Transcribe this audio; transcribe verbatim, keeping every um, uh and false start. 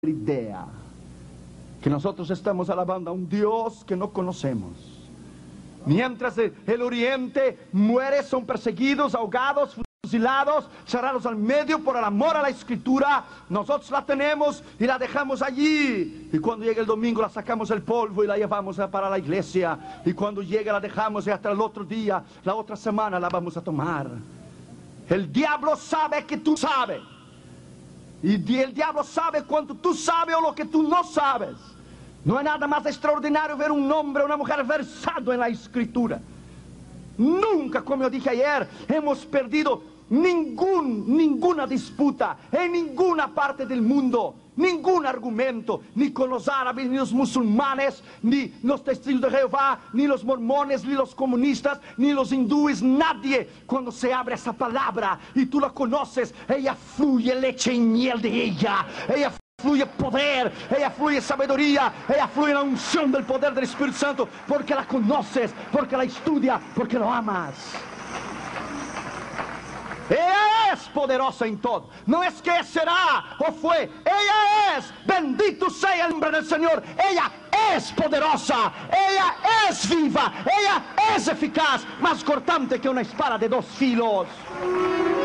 idea que nosotros estamos alabando a un Dios que no conocemos. Mientras el oriente muere, son perseguidos, ahogados, fusilados, cerrados al medio por el amor a la escritura, nosotros la tenemos y la dejamos allí, y cuando llega el domingo la sacamos el polvo y la llevamos para la iglesia, y cuando llega la dejamos y hasta el otro día, la otra semana la vamos a tomar. El diablo sabe que tú sabes, y el diablo sabe cuánto tú sabes o lo que tú no sabes. No hay nada más extraordinario ver un hombre o una mujer versado en la escritura. Nunca, como yo dije ayer, hemos perdido ningún, ninguna disputa en ninguna parte del mundo, ningún argumento, ni con los árabes, ni los musulmanes, ni los testigos de Jehová, ni los mormones, ni los comunistas, ni los hindúes, nadie. Cuando se abre esa palabra y tú la conoces, ella fluye leche y miel de ella, ella fluye poder, ella fluye sabiduría, ella fluye la unción del poder del Espíritu Santo, porque la conoces, porque la estudias, porque lo amas. Ella es poderosa en todo. No es que será o fue. Ella es. Bendito sea el nombre del Señor. Ella es poderosa. Ella es viva. Ella es eficaz. Más cortante que una espada de dos filos.